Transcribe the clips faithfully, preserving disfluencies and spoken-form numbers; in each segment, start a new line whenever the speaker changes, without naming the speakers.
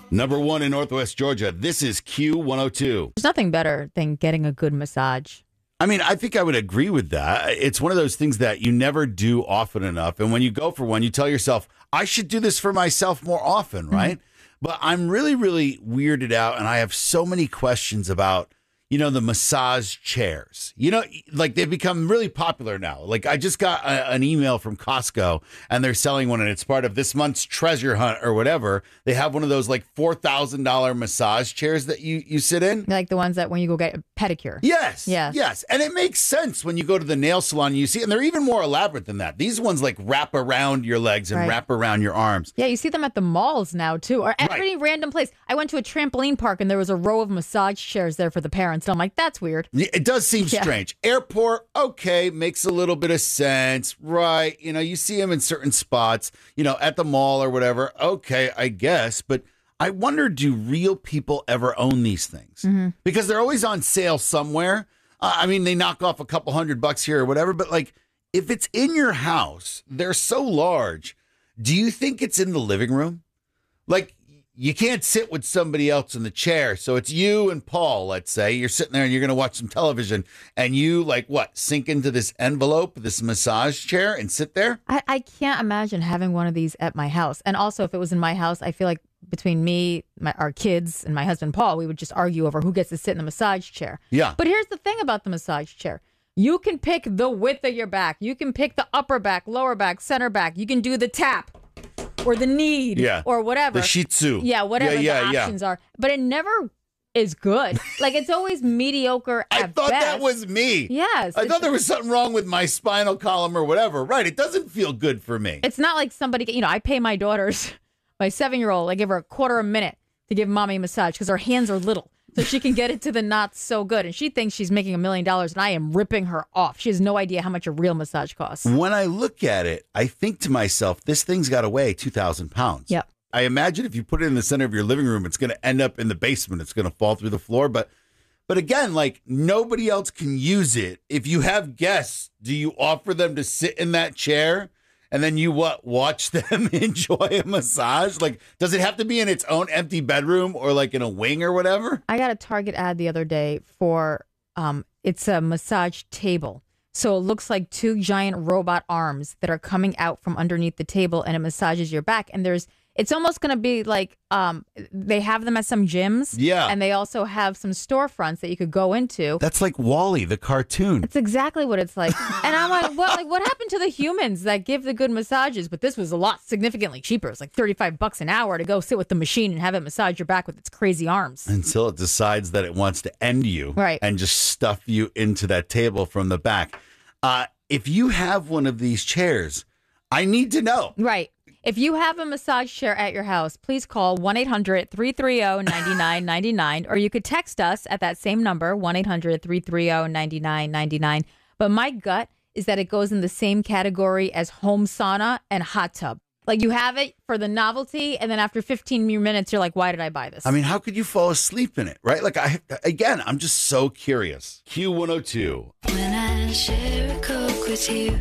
Number one in Northwest Georgia. This is Q one oh two.
There's nothing better than getting a good massage.
I mean, I think I would agree with that. It's one of those things that you never do often enough. And when you go for one, you tell yourself, I should do this for myself more often, right? Mm-hmm. But I'm really, really weirded out. And I have so many questions about, you know, the massage chairs. You know, like they've become really popular now. Like I just got a, an email from Costco and they're selling one and it's part of this month's treasure hunt or whatever. They have one of those like four thousand dollars massage chairs that you, you sit in.
Like the ones that when you go get a pedicure.
Yes.
Yes.
Yes. And it makes sense when you go to the nail salon and you see, and they're even more elaborate than that. These ones like wrap around your legs and
right.
wrap around your arms.
Yeah, you see them at the malls now too, or at
Right.
any random place. I went to a trampoline park and there was a row of massage chairs there for the parents. And I'm like, that's weird.
It does seem
Yeah.
strange. Airport, okay, makes a little bit of sense, right? You know, you see them in certain spots, you know, at the mall or whatever. Okay, I guess. But I wonder, do real people ever own these things?
Mm-hmm.
Because they're always on sale somewhere. Uh, I mean, they knock off a couple hundred bucks here or whatever. But like, if it's in your house, they're so large. Do you think it's in the living room? Like, you can't sit with somebody else in the chair. So it's you and Paul, let's say. You're sitting there and you're going to watch some television. And you, like, what, sink into this envelope, this massage chair and sit there?
I, I can't imagine having one of these at my house. And also, if it was in my house, I feel like between me, my, our kids, and my husband, Paul, we would just argue over who gets to sit in the massage chair.
Yeah.
But here's the thing about the massage chair. You can pick the width of your back. You can pick the upper back, lower back, center back. You can do the tap. Or the need,
yeah.
or whatever.
The Shih Tzu.
Yeah, whatever
yeah, yeah,
the
yeah.
options are. But it never is good. Like, it's always mediocre at
I thought
best.
that was me.
Yes.
I thought there was something wrong with my spinal column or whatever. Right. It doesn't feel good for me.
It's not like somebody, you know, I pay my daughters, my seven-year-old, I give her a quarter a minute to give mommy a massage because her hands are little. So she can get it to the knots so good. And she thinks she's making a million dollars and I am ripping her off. She has no idea how much a real massage costs.
When I look at it, I think to myself, this thing's got to weigh two thousand pounds.
Yep.
I imagine if you put it in the center of your living room, it's going to end up in the basement. It's going to fall through the floor. But but again, like nobody else can use it. If you have guests, do you offer them to sit in that chair? And then you what? Watch them enjoy a massage? Like, does it have to be in its own empty bedroom or like in a wing or whatever?
I got a Target ad the other day for, um, it's a massage table. So it looks like two giant robot arms that are coming out from underneath the table and it massages your back. And there's, it's almost going to be like, um, they have them at some gyms.
Yeah.
And they also have some storefronts that you could go into.
That's like Wall-E, the cartoon.
It's exactly what it's like. And I'm like, what, like, what happened to the humans that give the good massages? But this was a lot significantly cheaper. It's like thirty-five bucks an hour to go sit with the machine and have it massage your back with its crazy arms.
Until it decides that it wants to end you.
Right.
And just stuff you into that table from the back. Uh, if you have one of these chairs, I need to know.
Right. If you have a massage chair at your house, please call one eight hundred three three zero nine nine nine nine, or you could text us at that same number, one eight hundred three three zero nine nine nine nine. But my gut is that it goes in the same category as home sauna and hot tub. Like you have it for the novelty, and then after fifteen minutes, you're like, why did I buy this?
I mean, how could you fall asleep in it, right? Like, I again, I'm just so curious. Q one oh two.
When I share a Coke with you,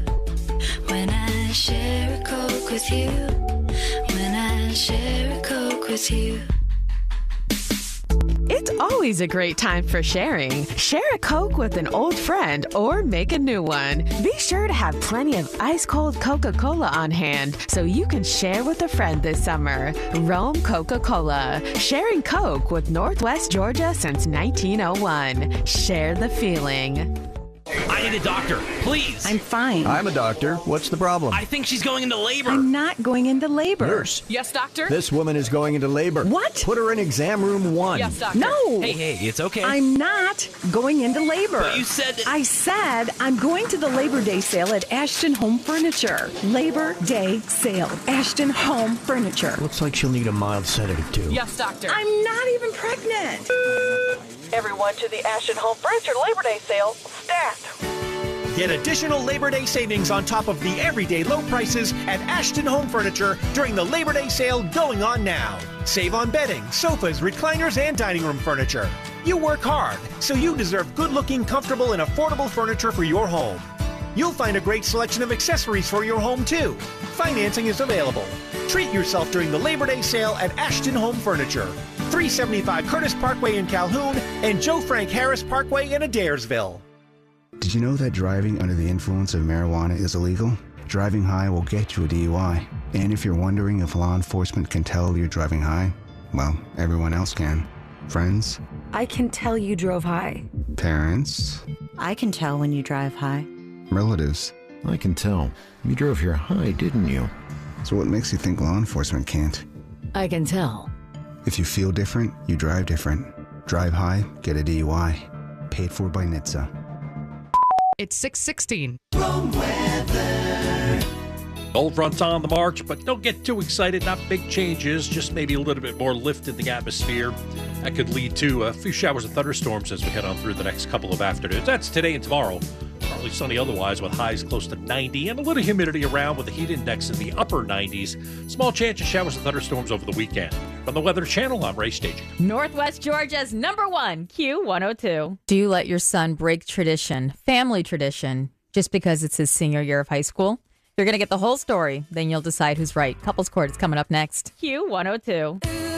when I share a Coke with you, when I share a Coke with you.
It's always a great time for sharing. Share a Coke with an old friend or make a new one. Be sure to have plenty of ice-cold Coca-Cola on hand so you can share with a friend this summer. Rome Coca-Cola. Sharing Coke with Northwest Georgia since nineteen oh one. Share the feeling.
I need a doctor, please.
I'm fine.
I'm a doctor. What's the problem?
I think she's going into labor.
I'm not going into labor.
Nurse.
Yes, doctor?
This woman is going into labor.
What?
Put her in exam room one.
Yes, doctor.
No.
Hey, hey, it's okay.
I'm not going into labor.
But you said that-
I said I'm going to the Labor Day sale at Ashton Home Furniture. Labor Day sale. Ashton Home Furniture.
Looks like she'll need a mild sedative, too.
Yes, doctor.
I'm not even pregnant.
Everyone to the Ashton Home Furniture Labor Day sale. Stat.
Get additional Labor Day savings on top of the everyday low prices at Ashton Home Furniture during the Labor Day sale going on now. Save on bedding, sofas, recliners, and dining room furniture. You work hard, so you deserve good-looking, comfortable, and affordable furniture for your home. You'll find a great selection of accessories for your home, too. Financing is available. Treat yourself during the Labor Day sale at Ashton Home Furniture. three seventy-five Curtis Parkway in Calhoun and Joe Frank Harris Parkway in Adairsville.
Did you know that driving under the influence of marijuana is illegal? Driving high will get you a D U I. And if you're wondering if law enforcement can tell you're driving high, well, everyone else can. Friends?
I can tell you drove high.
Parents?
I can tell when you drive high.
Relatives?
I can tell. You drove here high, didn't you?
So what makes you think law enforcement can't?
I can tell.
If you feel different, you drive different. Drive high, get a D U I. Paid for by N H T S A.
It's six sixteen.
Wrong weather.
Cold front's on the march, but don't get too excited. Not big changes, just maybe a little bit more lift in the atmosphere. That could lead to a few showers and thunderstorms as we head on through the next couple of afternoons. That's today and tomorrow. Partly sunny otherwise with highs close to ninety and a little humidity around with the heat index in the upper nineties. Small chance of showers and thunderstorms over the weekend. From the Weather Channel, I'm Ray Staging.
Northwest Georgia's number one, Q one oh two. Do you let your son break tradition, family tradition, just because it's his senior year of high school? You're going to get the whole story. Then you'll decide who's right. Couples Court is coming up next. Q one oh two.